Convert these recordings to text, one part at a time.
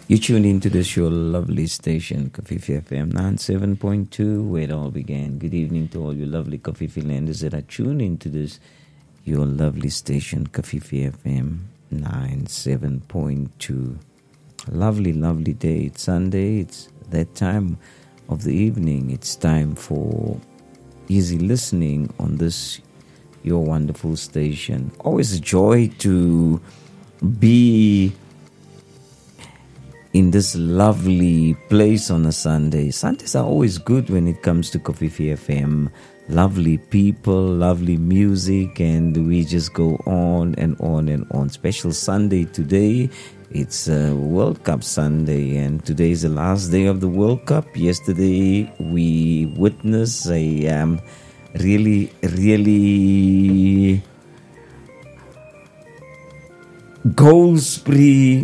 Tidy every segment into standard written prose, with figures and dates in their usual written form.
You tune into this your lovely station, Kafifi FM 97.2, where it all began. Good evening to all you lovely Kafifi landers that are tuned into this your lovely station, Kafifi FM 97.2. Lovely, lovely day. It's Sunday. It's that time of the evening. It's time for easy listening on this your wonderful station. Always a joy to be in this lovely place on a Sunday. Sundays are always good when it comes to Kafifi FM. Lovely people, lovely music, and we just go on and on and on. Special Sunday today. It's World Cup Sunday, and today is the last day of the World Cup. Yesterday we witnessed a really goal spree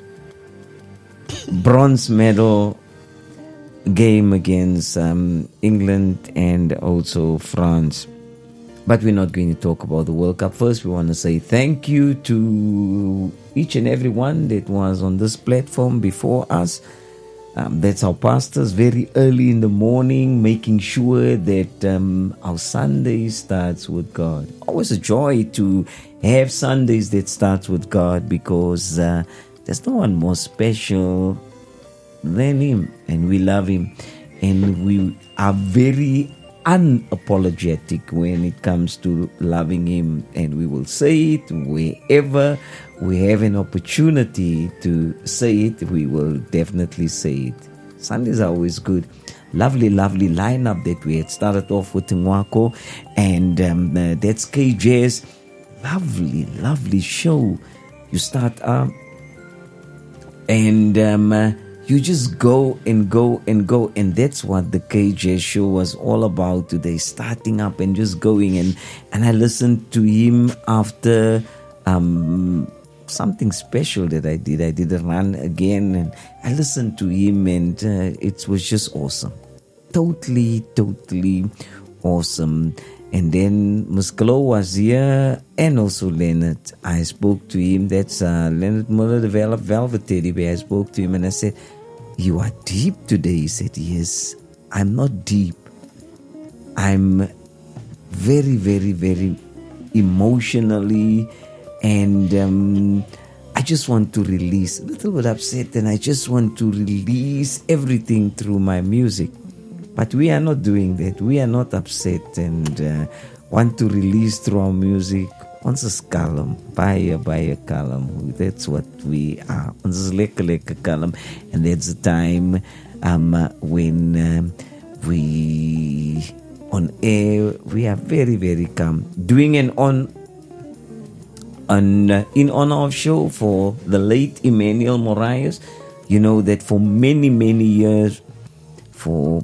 bronze medal game against England and also France. But we're not going to talk about the World Cup. First, we want to say thank you to each and every one that was on this platform before us. That's our pastors, very early in the morning, making sure that our Sunday starts with God. Always a joy to have Sundays that starts with God, because there's no one more special than Him, and we love Him, and we are very unapologetic when it comes to loving Him, and we will say it wherever we have an opportunity to say it. We will definitely say it. Sundays are always good. Lovely lineup that we had started off with Nwako, and that's KJ's lovely show. You start up and you just go, and that's what the KJ show was all about today, starting up and just going. And I listened to him after something special that I did a run again, and I listened to him, and it was just awesome, totally awesome. And then Muskalo was here, and also Leonard. I spoke to him. That's Leonard Muller, the Velvet Teddy Bear. I spoke to him and I said, "You are deep today." He said, "Yes, I'm not deep. I'm very emotionally, and I just want to release, a little bit upset, and I just want to release everything through my music." But we are not doing that. We are not upset and want to release through our music. Ons is kalm, baie kalm. That's what we are. Ons is lekker kalm. And that's the time when we on air, we are very calm. Doing an in honor of show for the late Emmanuel Moraes. You know that for many years, for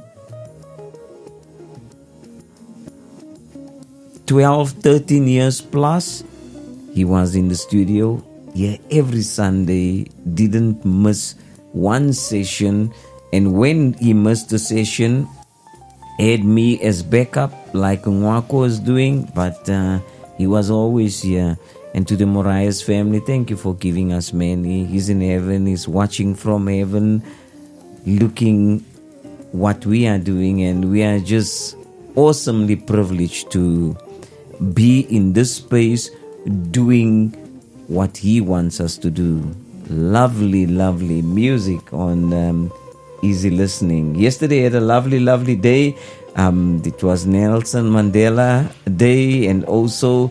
12, 13 years plus, he was in the studio. Yeah, every Sunday, didn't miss one session. And when he missed a session, had me as backup, like Nwako is doing. But he was always here. And to the Moraes family, thank you for giving us many. He's in heaven. He's watching from heaven, looking what we are doing. And we are just awesomely privileged to be in this space doing what He wants us to do. Lovely music on easy listening. Yesterday had a lovely day. It was Nelson Mandela Day, and also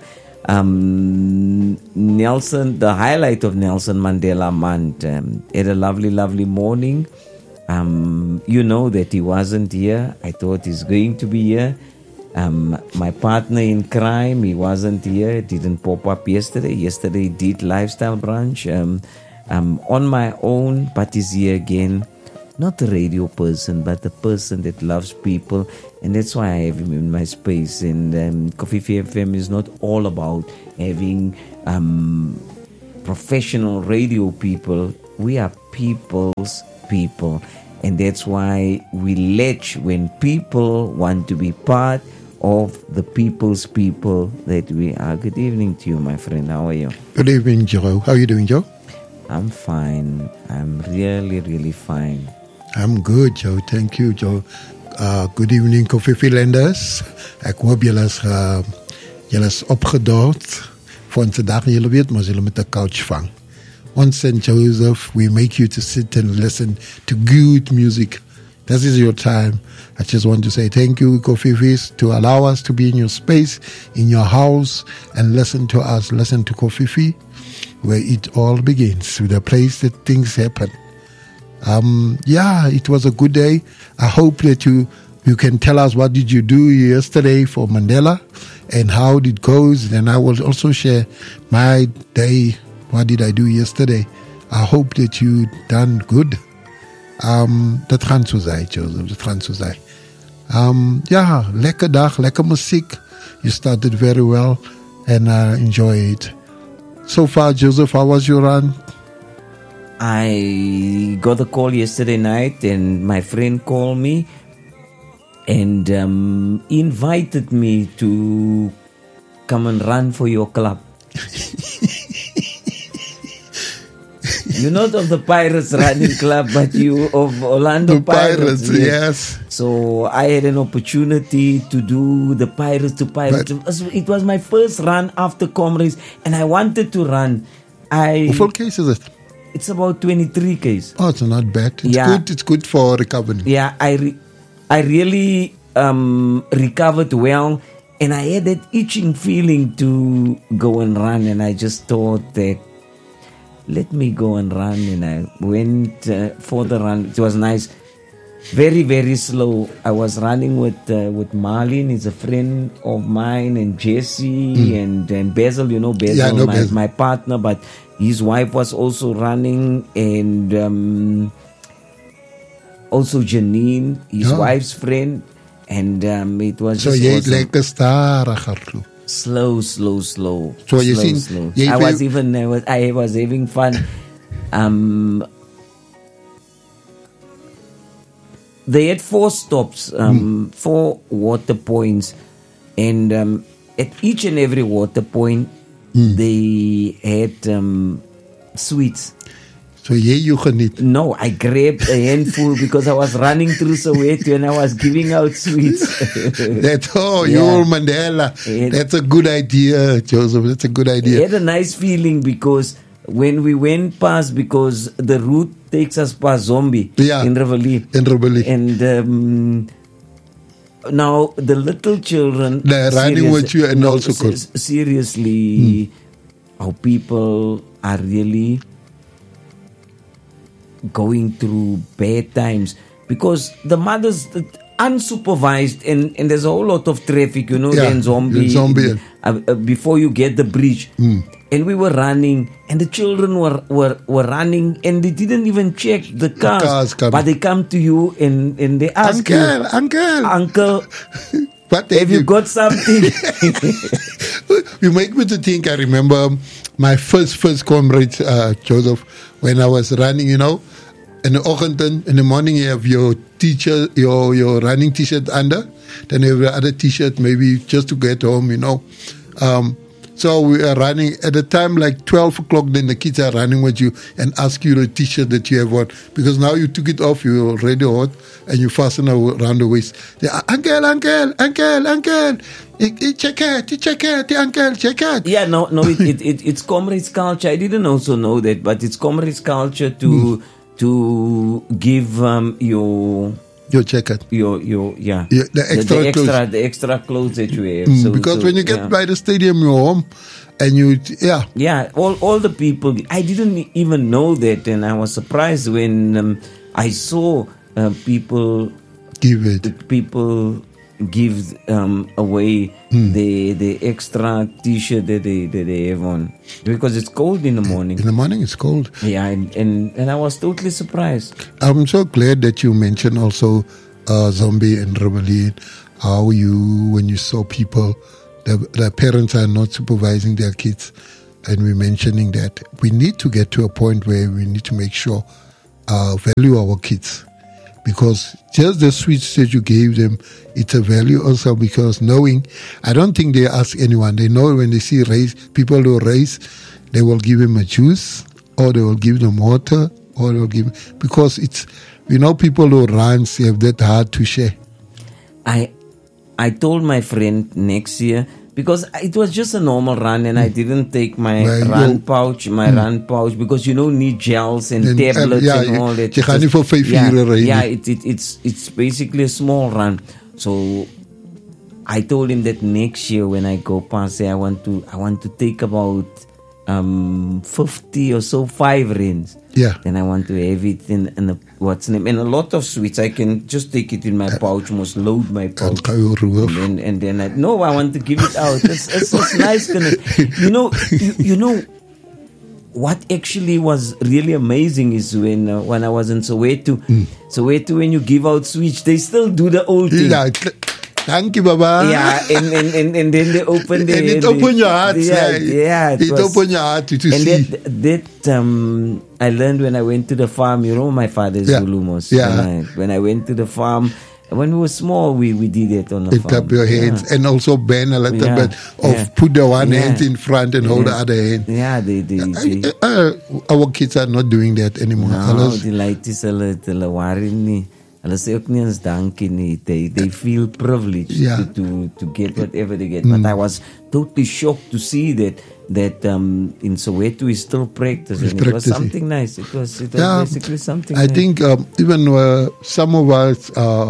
the highlight of Nelson Mandela month. Had a lovely morning. You know that he wasn't here. I thought he's going to be here. My partner in crime, he wasn't here, didn't pop up yesterday. Yesterday did Lifestyle Branch on my own, but he's here again. Not a radio person, but a person that loves people, and that's why I have him in my space. And Kafifi FM is not all about having professional radio people. We are people's people, and that's why we latch when people want to be part of the people's people that we are. Good evening to you, my friend. How are you? Good evening, Joe. How are you doing, Joe? I'm fine. I'm really, really fine. I'm good, Joe. Thank you, Joe. Good evening, Koffielanders. Ek hoop julle is opgedaald voor onze dag. Jullie weet, maar jullie met de couch vang. On St. Joseph, we make you to sit and listen to good music. This is your time. I just want to say thank you, Koffiefies, to allow us to be in your space, in your house, and listen to us. Listen to Koffiefi, where it all begins, with a place that things happen. It was a good day. I hope that you can tell us what did you do yesterday for Mandela and how it goes. And I will also share my day. What did I do yesterday? I hope that you done good. Dat gaan zo zijn, Joseph. Dat gaan zo zijn. Lekker dag, lekker muziek. You started very well and enjoy it. So far, Joseph, how was your run? I got a call yesterday night, and my friend called me and invited me to come and run for your club. You're not of the Pirates running club, but you of Orlando Pirates. Yes. So I had an opportunity to do the Pirates to Pirates. It was my first run after Comrades, and I wanted to run. How Ks is it? It's about 23 Ks. Oh, it's not bad. It's good. It's good for recovery. Yeah, I really recovered well, and I had that itching feeling to go and run, and I just thought that let me go and run, and I went for the run. It was nice, very, very slow. I was running with Marlene, he's a friend of mine, and Jesse and Basil. You know Basil, Basil, my partner, but his wife was also running, and also Janine, his wife's friend, and it was so just awesome. Like a star. Slow. So slow. I was having fun. They had 4 stops, 4 water points, and at each and every water point, they had sweets. So you geniet? No, I grabbed a handful because I was running through Soweto and I was giving out sweets. You're Mandela. That's a good idea, Joseph. That's a good idea. I had a nice feeling because when we went past, because the route takes us past Zombie in Rivoli. And now the little children, they're running with you and also seriously, how people are really going through bad times because the mothers unsupervised and there's a whole lot of traffic, then Zombie before you get the bridge. And we were running and the children were running and they didn't even check the cars but they come to you and they ask Uncle what have you got something? You make me to think. I remember my first comrade, Joseph, when I was running, in the ochtend, in the morning you have your teacher, your running t-shirt under, then you have the other t-shirt maybe just to get home, So we are running at the time like 12 o'clock, then the kids are running with you and ask you the t-shirt that you have on. Because now you took it off, you're already hot, and you fasten around the waist. They, uncle, check it, uncle, check it. Yeah, no, it's comrades culture. I didn't also know that, but it's comrades culture to give your jacket, the extra clothes that you have. Because when you get by the stadium, you're home, and all the people. I didn't even know that, and I was surprised when I saw people give away the extra t-shirt that they have on because it's cold in the morning. In the morning it's cold. Yeah, and I was totally surprised. I'm so glad that you mentioned also Zombie and Rebellion, how when you saw people, the parents are not supervising their kids, and we're mentioning that we need to get to a point where we need to make sure value our kids. Because just the sweets that you gave them, it's a value also because knowing, I don't think they ask anyone. They know when they see people who race, they will give him a juice or they will give them water, or they will give, because it's, people who run have that heart to share. I told my friend next year, because it was just a normal run, and I didn't take my run pouch, because need gels and tablets and all that. It's basically a small run. So I told him that next year when I go past there, I want to take about 50 or so 5 runs. Yeah. Then I want to have it in a, and a lot of sweets. I can just take it in my pouch, must load my pouch. And then I want to give it out. It's nice. You know what actually was really amazing is when I was in Soweto. Soweto, when you give out sweets, they still do the old thing. Yeah. Thank you, Baba. Yeah, and then they open and it opened your heart. It opened your heart to see. That I learned when I went to the farm. My father's Zulu most. Yeah. When I went to the farm, when we were small, we did it on the farm. Clap your hands and also bend a little bit of put the one hand in front and hold the other hand. Yeah, they our kids are not doing that anymore. No, die light is hulle worry nie. Hulle sê ook nie eens dankie nie. They feel privileged to get whatever they get. But I was totally shocked to see that in Soweto is still practicing. It was something nice. It was basically something I nice. think even some of us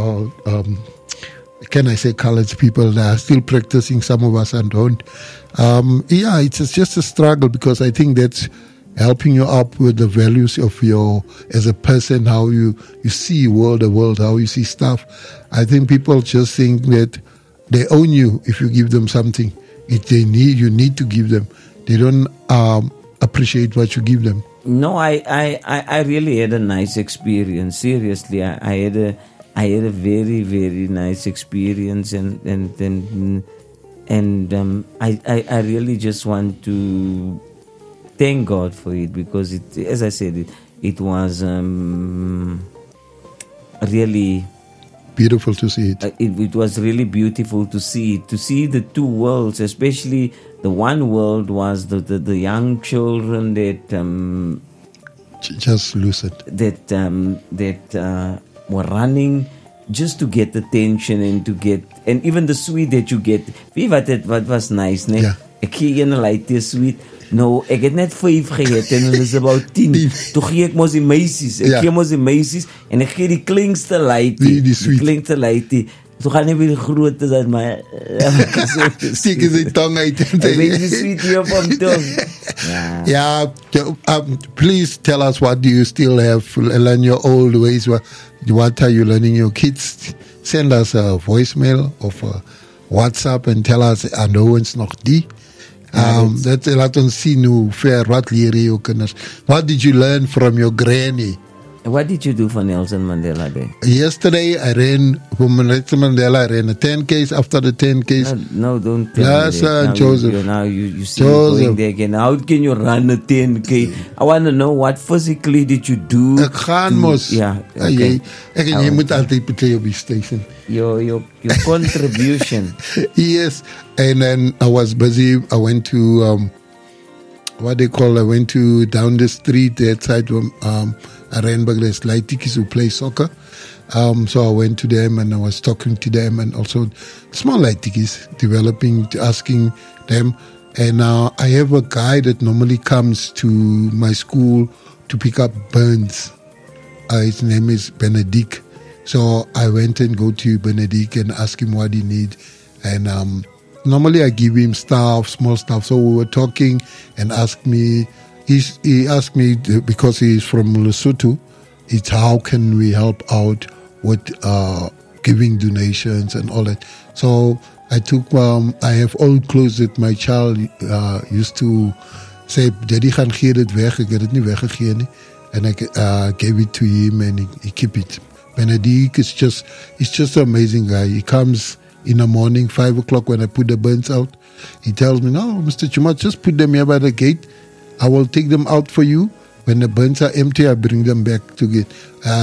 can I say college people that are still practicing, some of us and don't. It's just a struggle, because I think that's helping you up with the values of as a person, how you see the world, how you see stuff. I think people just think that they own you if you give them something. If they you need to give them. They don't appreciate what you give them. No, I really had a nice experience. Seriously, I had a very, very nice experience, and I really just want to thank God for it, because it, as I said, it was really beautiful to see it. It was really beautiful to see the two worlds, especially the one world was the young children that just lucid that were running just to get attention and even the sweet that you get. What was nice, ne? Yeah. Ek gee een lightie sweet. Nou, ek het net 5 geëet en hulle is about 10. Toe gee ek mos die meisies. Ek gee mos die meisies en ek gee die klinkste lightie. Die klinkste lightie. Toe gaan nie weer die grootes uit my steek sy tong uit. Ek weet die sweet hier op hom tong. Please tell us, what do you still have? Learn your old ways. What are you learning your kids? Send us a voicemail of WhatsApp and tell us, nou ons nog die. Dat laat ons sien hoe ver, wat leer jou kinders. What did you learn from your granny? What did you do for Nelson Mandela Day? Yesterday I ran for Nelson Mandela. I ran a 10Ks. After the 10Ks, no, don't tell me that. Joseph. You see going there again. How can you run a 10K? I want to know, what physically did you do? Ek gaan mos. Ja, okay. Ek en jy moet altyd betree op die station. Your contribution. Yes, and then I was busy. I went to I went to down the street that side from Randburg. There's Laitikis who play soccer. So I went to them and I was talking to them, and also small Laitikis developing, asking them. And I have a guy that normally comes to my school to pick up burns. His name is Benedict. So I went and go to Benedict and ask him what he needs. And normally I give him stuff, small stuff. So we were talking and asked me, he asked me, because he is from Lesotho, it's how can we help out with giving donations and all that. So I took, I have old clothes that my child used to say, Daddy gaan gee dit weg, ek het dit nie weggegee nie. And I gave it to him and he keep it. Benedict is just an amazing guy. He comes in the morning, 5 o'clock when I put the burns out. He tells me, no, Mr. Chuma, just put them here by the gate. I will take them out for you. When the burns are empty, I bring them back to get.